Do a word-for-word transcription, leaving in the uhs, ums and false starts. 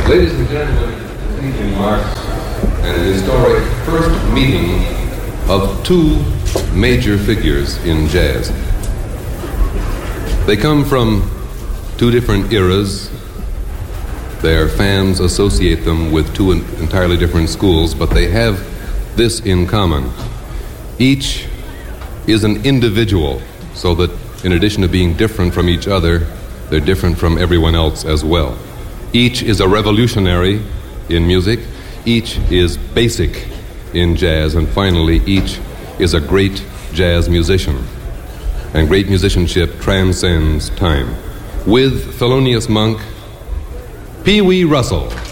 Ladies and gentlemen, this evening marks an historic first meeting of two major figures in jazz. They come from two different eras. Their fans associate them with two entirely different schools, but they have this in common. Each is an individual, so that in addition to being different from each other, they're different from everyone else as well. Each is a revolutionary in music, each is basic in jazz, and finally, each is a great jazz musician. And great musicianship transcends time. With Thelonious Monk, Pee Wee Russell.